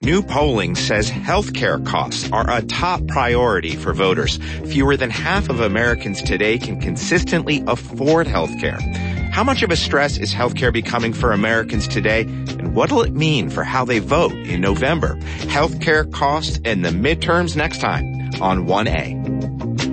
New polling says healthcare costs are a top priority for voters. Fewer than half of Americans today can consistently afford healthcare. How much of a stress is healthcare becoming for Americans today, and what will it mean for how they vote in November? Healthcare costs and the midterms next time on 1A.